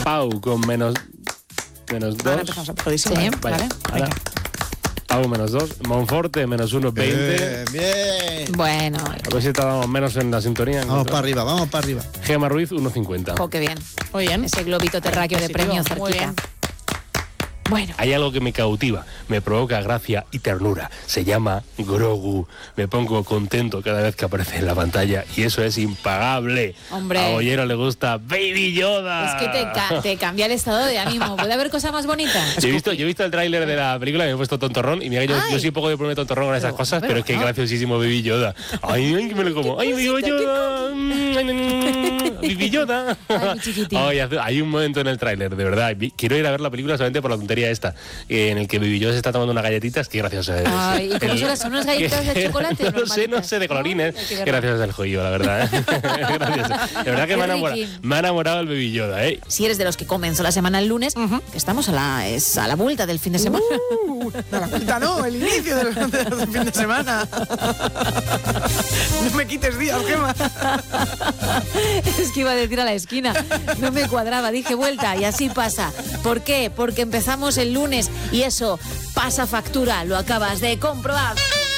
Pau con menos 2. Ahora empezamos a todísimo. Sí. Vale. Ahora, Pau menos 2. Monforte menos 1,20. Bien. Bueno, A ver si estábamos menos en la sintonía. Vamos para arriba. Gema Ruiz 1,50. qué bien. Muy bien. Ese globito terráqueo de Positivo, premio muy cerquita. bien. Bueno, Hay algo que me cautiva, me provoca gracia y ternura. Se llama Grogu. Me pongo contento cada vez que aparece en la pantalla y eso es impagable. Hombre. A Ollero le gusta Baby Yoda. es que te cambia el estado de ánimo. ¿Puede haber cosa más bonita? Yo he visto el tráiler de la película y me he puesto tontorrón y mira, yo soy un poco de ponerme tontorrón con esas cosas, pero es que graciosísimo Baby Yoda. Ay, que me lo como. Ay, Baby Yoda. Baby Yoda. Ay, mi chiquitín. Ay, hay un momento en el tráiler, de verdad. Quiero ir a ver la película solamente por la tontería esta, en el que Baby Yoda se está tomando unas galletitas. Qué gracioso es. Ay, ¿y cómo son unas galletitas de chocolate? No sé, de colorines. Ay, Qué gracioso es el joyo, la verdad. Gracioso. De verdad que Qué me ha enamorado el Baby Yoda, ¿eh? Si eres de los que comenzó la semana el lunes, que estamos a la vuelta del fin de semana. A la vuelta no, el inicio del fin de semana. No me quites días, Gema. Es que iba a decir a la esquina, no me cuadraba, dije vuelta y así pasa. ¿Por qué? Porque empezamos el lunes y eso pasa factura, lo acabas de comprobar.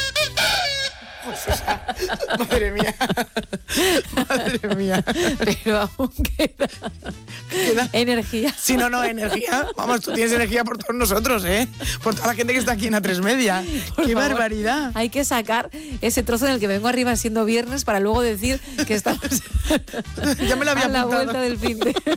Madre mía. Madre mía. Pero aún queda energía. Si no, energía. Vamos, tú tienes energía por todos nosotros, ¿eh? Por toda la gente que está aquí en A3 Media. Por ¡Qué favor, barbaridad! Hay que sacar ese trozo en el que vengo arriba siendo viernes para luego decir que estamos Ya me lo había a la apuntado. vuelta del fin de...